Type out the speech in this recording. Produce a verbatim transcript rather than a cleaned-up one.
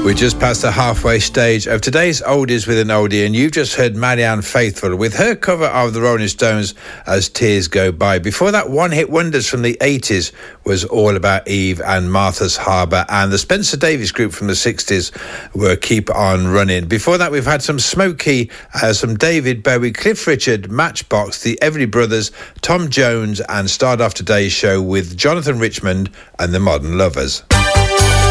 We're just past the halfway stage of today's Oldies with an Oldie, and you've just heard Marianne Faithfull with her cover of the Rolling Stones, As Tears Go By. Before that, one-hit wonders from the eighties was All About Eve and Martha's Harbour, and the Spencer Davis Group from the sixties were Keep On Running. Before that, we've had some Smokey, uh, some David Bowie, Cliff Richard, Matchbox, the Everly Brothers, Tom Jones, and start off today's show with Jonathan Richman and the Modern Lovers.